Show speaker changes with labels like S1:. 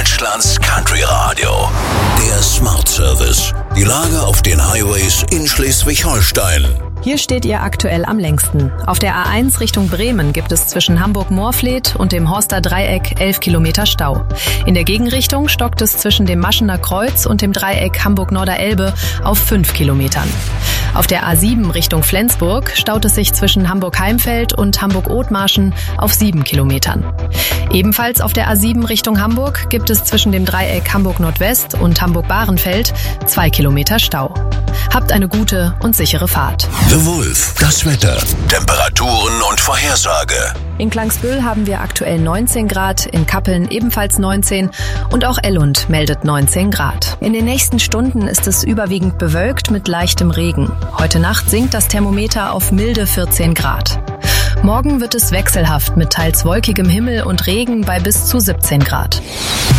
S1: Deutschlands Country Radio. Der Smart Service. Die Lage auf den Highways in Schleswig-Holstein.
S2: Hier steht ihr aktuell am längsten. Auf der A1 Richtung Bremen gibt es zwischen Hamburg-Moorfleet und dem Horster Dreieck 11 Kilometer Stau. In der Gegenrichtung stockt es zwischen dem Maschener Kreuz und dem Dreieck Hamburg-Norderelbe auf 5 Kilometern. Auf der A7 Richtung Flensburg staut es sich zwischen Hamburg-Heimfeld und Hamburg-Othmarschen auf 7 Kilometern. Ebenfalls auf der A7 Richtung Hamburg gibt es zwischen dem Dreieck Hamburg-Nordwest und Hamburg-Bahrenfeld 2 Kilometer Stau. Habt eine gute und sichere Fahrt.
S1: The Wolf, das Wetter, Temperaturen und Vorhersage.
S2: In Klangsbühl haben wir aktuell 19 Grad, in Kappeln ebenfalls 19 und auch Ellund meldet 19 Grad. In den nächsten Stunden ist es überwiegend bewölkt mit leichtem Regen. Heute Nacht sinkt das Thermometer auf milde 14 Grad. Morgen wird es wechselhaft mit teils wolkigem Himmel und Regen bei bis zu 17 Grad.